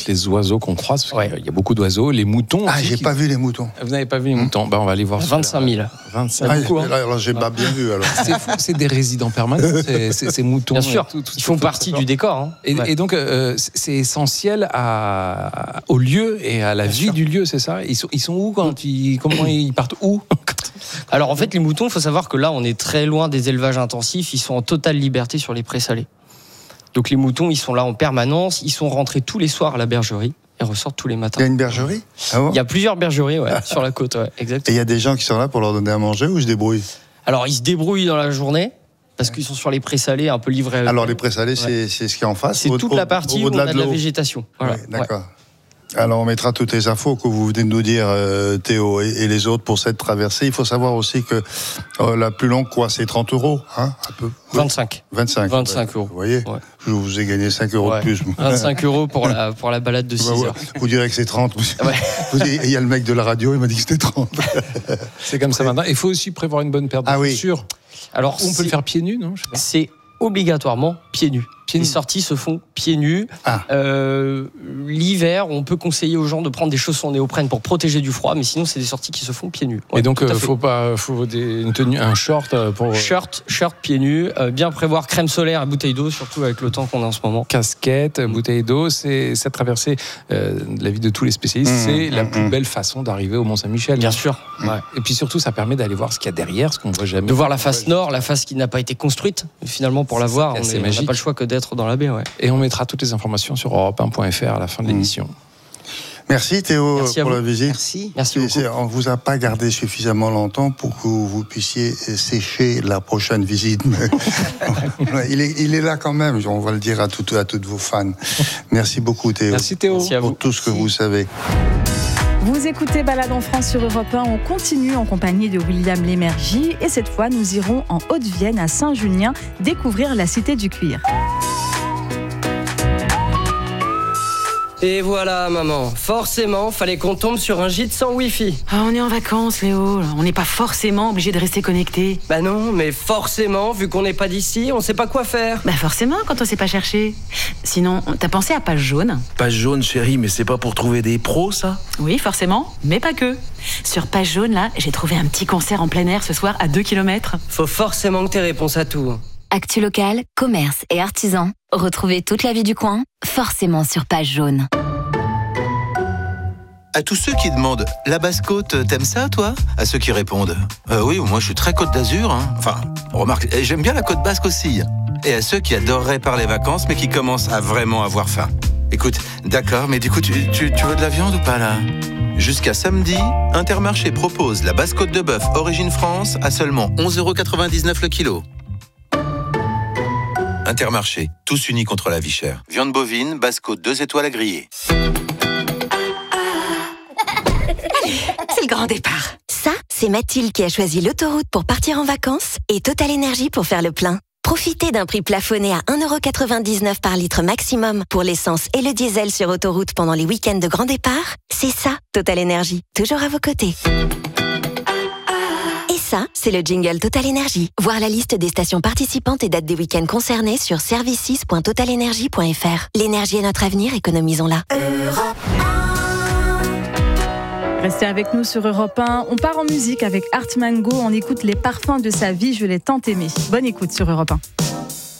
les oiseaux qu'on croise. Parce qu'il y a beaucoup d'oiseaux. Les moutons. Ah, j'ai pas vu les moutons. Vous n'avez pas vu les moutons? On va aller voir. 25 000. 25 000. beaucoup, hein. Alors, j'ai pas bien vu. Alors. C'est fou, c'est des résidents permanents, ces moutons. Bien sûr, tout ils font partie du décor. Hein. Et donc, c'est essentiel au lieu et à la vie du lieu, c'est ça? Ils sont où comment ils partent où? Alors en fait, les moutons, il faut savoir que là, on est très loin des élevages intensifs. Ils sont en totale liberté sur les prés salés. Donc les moutons, ils sont là en permanence. Ils sont rentrés tous les soirs à la bergerie et ressortent tous les matins. Il y a une bergerie? Ah bon? Il y a plusieurs bergeries sur la côte, exactement. Et il y a des gens qui sont là pour leur donner à manger ou ils se débrouillent? Alors ils se débrouillent dans la journée parce qu'ils sont sur les prés salés, un peu livrés. Alors les prés salés, c'est ce qui est en face? C'est toute la partie où on a de la végétation. Voilà. Oui, d'accord. Alors on mettra toutes les infos que vous venez de nous dire, Théo, et les autres pour cette traversée. Il faut savoir aussi que la plus longue, c'est 30 €, hein, un peu. 25. 25 euros. Vous voyez, je vous ai gagné 5 € de plus. 25 € pour la balade de 6 heures. Vous direz que c'est 30. Il y a le mec de la radio, il m'a dit que c'était 30. C'est comme ça maintenant. Il faut aussi prévoir une bonne paire de chaussures. Alors, on peut le faire pieds nus, non? C'est obligatoirement pieds nus. Les sorties se font pieds nus. L'hiver, on peut conseiller aux gens de prendre des chaussons néoprène pour protéger du froid, mais sinon, c'est des sorties qui se font pieds nus. Et donc, faut une tenue, un short pour. Shirt, pieds nus. Bien prévoir crème solaire et bouteille d'eau, surtout avec le temps qu'on a en ce moment. Casquette, bouteille d'eau. C'est cette traversée de la vie de tous les spécialistes. C'est la plus belle façon d'arriver au Mont-Saint-Michel. Bien sûr. Et puis surtout, ça permet d'aller voir ce qu'il y a derrière, ce qu'on voit jamais. De voir la face nord, la face qui n'a pas été construite. Finalement, pour la voir, on n'a pas le choix que d'être dans la baie. Et on mettra toutes les informations sur europe1.fr à la fin de l'émission. Merci Théo pour la visite. Merci beaucoup. On ne vous a pas gardé suffisamment longtemps pour que vous puissiez sécher la prochaine visite. Mais il est là quand même, on va le dire à toutes vos fans. Merci beaucoup Théo. Merci Théo. Pour tout ce que vous savez. Vous écoutez Balade en France sur Europe 1. On continue en compagnie de William Lémergie. Et cette fois, nous irons en Haute-Vienne, à Saint-Junien, découvrir la cité du cuir. Et voilà, maman. Forcément, fallait qu'on tombe sur un gîte sans Wi-Fi. Ah, on est en vacances, Léo. On n'est pas forcément obligé de rester connecté. Bah non, mais forcément, vu qu'on n'est pas d'ici, on sait pas quoi faire. Bah forcément, quand on sait pas chercher. Sinon, t'as pensé à Page Jaune? Page Jaune, chérie, mais c'est pas pour trouver des pros, ça? Oui, forcément, mais pas que. Sur Page Jaune, là, j'ai trouvé un petit concert en plein air ce soir à 2 km. Faut forcément que t'aies réponse à tout. Actu locale, commerce et artisans. Retrouvez toute la vie du coin, forcément sur Page Jaune. À tous ceux qui demandent « La Basse-Côte, t'aimes ça, toi ?» À ceux qui répondent « Oui, moi je suis très Côte d'Azur. Hein. » Enfin, remarque, j'aime bien la Côte Basque aussi. Et à ceux qui adoreraient parler vacances, mais qui commencent à vraiment avoir faim. Écoute, d'accord, mais du coup, tu veux de la viande ou pas, là ? Jusqu'à samedi, Intermarché propose la Basse-Côte de bœuf Origine France à seulement 11,99 € le kilo. Intermarché, tous unis contre la vie chère. Viande bovine, Basse-Côte 2 étoiles à griller. C'est le grand départ. Ça, c'est Mathilde qui a choisi l'autoroute pour partir en vacances et Total Énergie pour faire le plein. Profitez d'un prix plafonné à 1,99 € par litre maximum pour l'essence et le diesel sur autoroute pendant les week-ends de grand départ. C'est ça, Total Énergie, toujours à vos côtés. Et ça, c'est le jingle Total Énergie. Voir la liste des stations participantes et dates des week-ends concernés sur services.totalenergie.fr. L'énergie est notre avenir, économisons-la. Restez avec nous sur Europe 1. On part en musique avec Art Mango. On écoute les parfums de sa vie. Je l'ai tant aimé. Bonne écoute sur Europe 1.